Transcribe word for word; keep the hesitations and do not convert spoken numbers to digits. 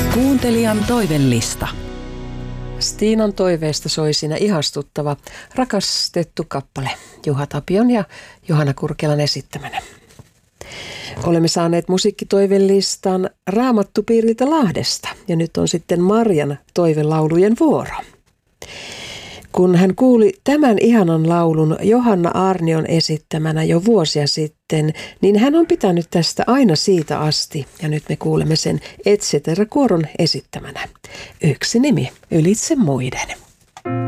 Kuuntelijan toivellista. Stiinan toiveesta soi siinä ihastuttava, rakastettu kappale Juha Tapion ja Johanna Kurkelan esittämänä. Olemme saaneet musiikkitoivelistan Raamattupiiriltä Lahdesta ja nyt on sitten Marjan toivelaulujen vuoro. Kun hän kuuli tämän ihanan laulun Johanna Aarnion esittämänä jo vuosia sitten, niin hän on pitänyt tästä aina siitä asti. Ja nyt me kuulemme sen et cetera -kuoron esittämänä. Yksi nimi ylitse muiden.